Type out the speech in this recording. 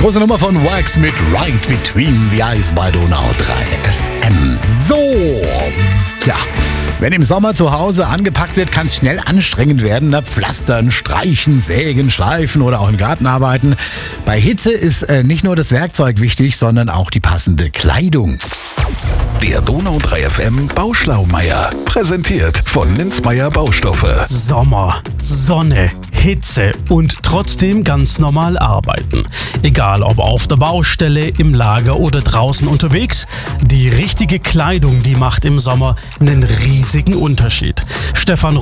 Große Nummer von Wax mit Right Between the Eyes bei Donau 3 FM. So, ja. Wenn im Sommer zu Hause angepackt wird, kann es schnell anstrengend werden. Ne? Pflastern, streichen, sägen, schleifen oder auch im Garten arbeiten. Bei Hitze ist nicht nur das Werkzeug wichtig, sondern auch die passende Kleidung. Der Donau 3 FM Bauschlaumeier. Präsentiert von Linzmeier Baustoffe. Sommer, Sonne, Hitze und trotzdem ganz normal arbeiten. Egal ob auf der Baustelle, im Lager oder draußen unterwegs, die richtige Kleidung, die macht im Sommer einen riesigen Unterschied. Stefan